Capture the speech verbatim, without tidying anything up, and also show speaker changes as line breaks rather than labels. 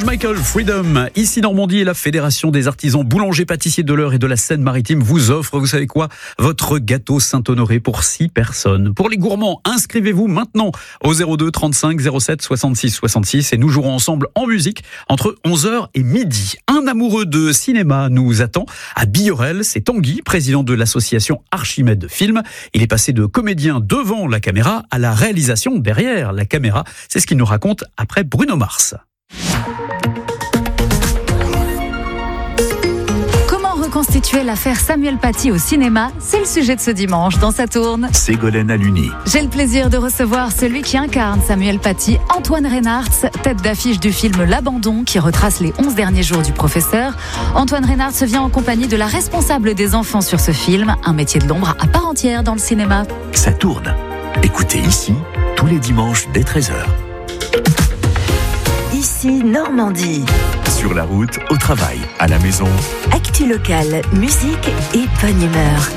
Michael, Freedom. Ici Normandie et la Fédération des artisans boulangers pâtissiers de l'Eure et de la Seine-Maritime vous offre, vous savez quoi, votre gâteau Saint-Honoré pour six personnes. Pour les gourmands, inscrivez-vous maintenant au zéro deux trente-cinq zéro sept soixante-six soixante-six et nous jouerons ensemble en musique entre onze heures et midi. Un amoureux de cinéma nous attend à Billorel. C'est Tanguy, président de l'association Archimède Film. Il est passé de comédien devant la caméra à la réalisation derrière la caméra. C'est ce qu'il nous raconte après Bruno Mars.
Comment reconstituer l'affaire Samuel Paty au cinéma ? C'est le sujet de ce dimanche dans Ça tourne.
Ségolène Aluni.
J'ai le plaisir de recevoir celui qui incarne Samuel Paty, Antoine Reynartz, tête d'affiche du film L'Abandon qui retrace les onze derniers jours du professeur. Antoine Reynartz vient en compagnie de la responsable des enfants sur ce film, un métier de l'ombre à part entière dans le cinéma.
Ça tourne. Écoutez ici, tous les dimanches dès treize heures.
Ici Normandie.
Sur la route, au travail, à la maison.
Actu locale, musique et bonne humeur.